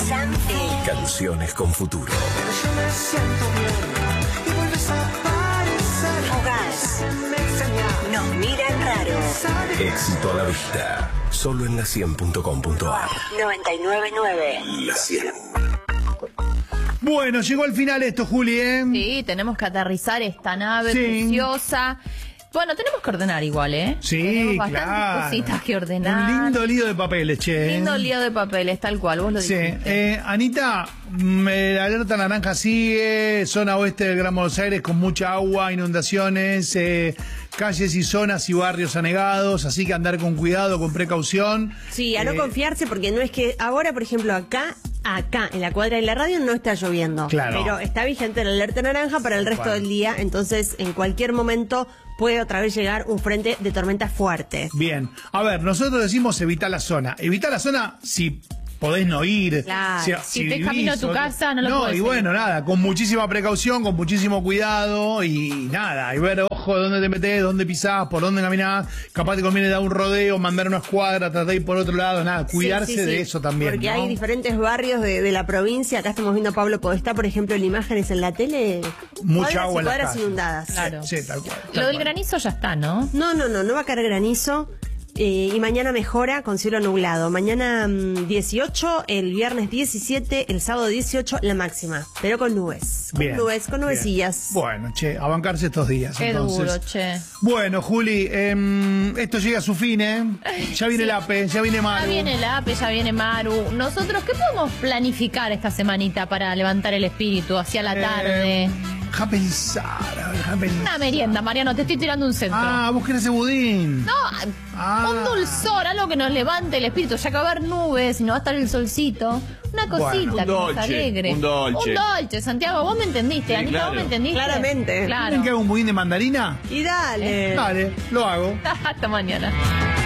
Santi. Canciones con futuro. Fugaz. Nos miran raro. Éxito a la vista. Solo en la100.com.ar. 99.9. La 100. Bueno, llegó al final esto, Juli, ¿eh? Sí, tenemos que aterrizar esta nave Sí. preciosa. Bueno, tenemos que ordenar igual, ¿eh? Sí, tenemos bastantes claro. cositas que ordenar. Un lindo lío de papeles, che. Lindo lío de papeles, tal cual, vos lo Sí, dijiste. Anita, la alerta naranja sigue, zona oeste del Gran Buenos Aires con mucha agua, inundaciones, calles y zonas y barrios anegados, así que andar con cuidado, con precaución. Sí, a no confiarse porque no es que ahora, por ejemplo, acá en la cuadra de la radio no está lloviendo. Claro. Pero está vigente la alerta naranja para el resto cual. del día, entonces en cualquier momento puede otra vez llegar un frente de tormenta fuerte. Bien, a ver, nosotros decimos evitar la zona. Evitar la zona si podés no ir. Claro. Si te camino a tu casa, no lo podés y hacer. bueno, nada, con muchísima precaución, con muchísimo cuidado y nada, y ver, ojo, dónde te metés, dónde pisás, por dónde caminás. Capaz te conviene dar un rodeo, mandar unas cuadras, tratar de ir por otro lado, nada, cuidarse Sí, sí, de sí. eso también. Porque ¿no? hay diferentes barrios de la provincia. Acá estamos viendo a Pablo Podestá, por ejemplo, en imágenes en la tele. Mucha cuadras agua y en la cuadras calle. inundadas. Claro. Sí, tal cual. Lo del granizo ya está, ¿no? No va a caer granizo. Y mañana mejora con cielo nublado. Mañana 18, el viernes 17, el sábado 18, la máxima. Pero con nubes. Bien, Con nubecillas. bien. Bueno, che, a bancarse estos días. Qué entonces. duro, che. Bueno, Juli, esto llega a su fin, ¿eh? Ya viene el APE, ya viene Maru. Ya viene el APE, ya viene Maru. Nosotros, ¿qué podemos planificar esta semanita para levantar el espíritu hacia la tarde? Deja pensar, a ver, deja pensar. Una merienda, Mariano, te estoy tirando un centro. Ah, vos querés ese budín. No, Ah. un dulzor, algo que nos levante el espíritu, ya que va a haber nubes y no va a estar el solcito. Una cosita Bueno, que nos dolce, alegre. un dolce. Un dolce, Santiago, vos me entendiste, Sí, Anita, claro. vos me entendiste. Claramente. Claro. ¿Quieren que haga un budín de mandarina? Y dale. Dale, lo hago. Hasta mañana.